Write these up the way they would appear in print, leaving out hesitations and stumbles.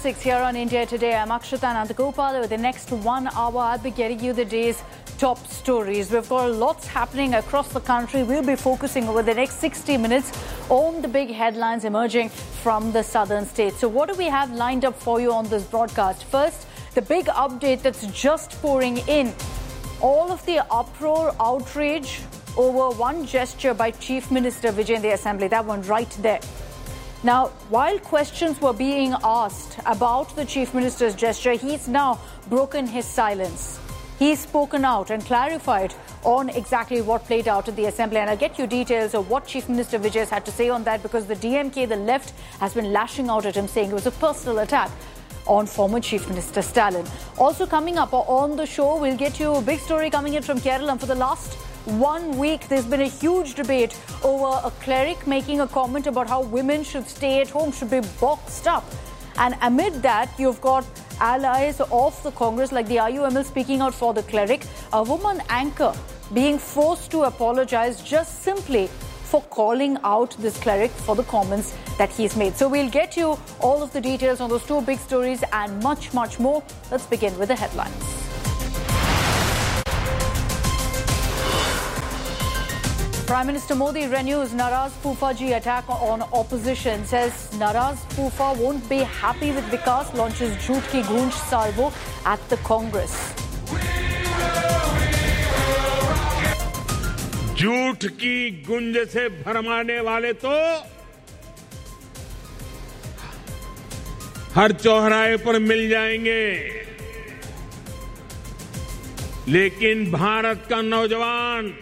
Here on India Today, I'm Akshita Nandagopal. With the next 1 hour, I'll be getting you the day's top stories. We've got lots happening across the country. We'll be focusing over the next 60 minutes on the big headlines emerging from the southern states. So what do we have lined up for you on this broadcast? First, the big update that's just pouring in. All of the uproar, outrage over one gesture by Chief Minister Vijay in the Assembly. That one right there. Now, while questions were being asked about the Chief Minister's gesture, he's now broken his silence. He's spoken out and clarified on exactly what played out in the Assembly. And I'll get you details of what Chief Minister Vijay has had to say on that, because the DMK, the left, has been lashing out at him, saying it was a personal attack on former Chief Minister Stalin. Also coming up on the show, we'll get you a big story coming in from Kerala. For the last 1 week, there's been a huge debate over a cleric making a comment about how women should stay at home, should be boxed up. And amid that, you've got allies of the Congress like the IUML speaking out for the cleric, a woman anchor being forced to apologize just simply for calling out this cleric for the comments that he's made. So we'll get you all of the details on those two big stories and much, much more. Let's begin with the headlines. Prime Minister Modi renews Naraz Poofaji attack on opposition. Says Naraz Poofa won't be happy with Vikas. Launches Jhoot Ki Goonj salvo at the Congress. झूठ की गुंज से भरमाने वाले तो हर चौराहे पर मिल जाएंगे, लेकिन भारत का नौजवान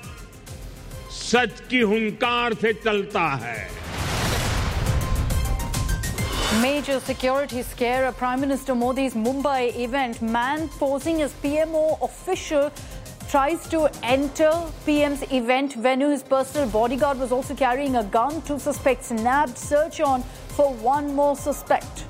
सच की हुंकार से चलता है. Major security scare at Prime Minister Modi's Mumbai event. Man posing as PMO official tries to enter PM's event venue. His personal bodyguard was also carrying a gun. 2 suspects nabbed. Search on for 1 more suspect.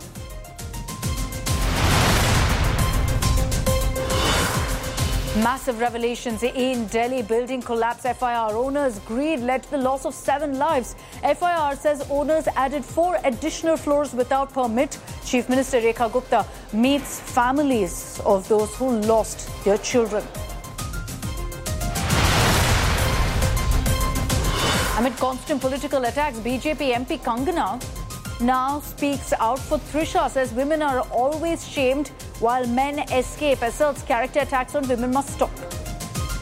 Massive revelations in Delhi. Building collapse. FIR owners' greed led to the loss of 7 lives. FIR says owners added 4 additional floors without permit. Chief Minister Rekha Gupta meets families of those who lost their children. Amid constant political attacks, BJP MP Kangana now speaks out for Trisha. Says women are always shamed while men escape. Asserts character attacks on women must stop.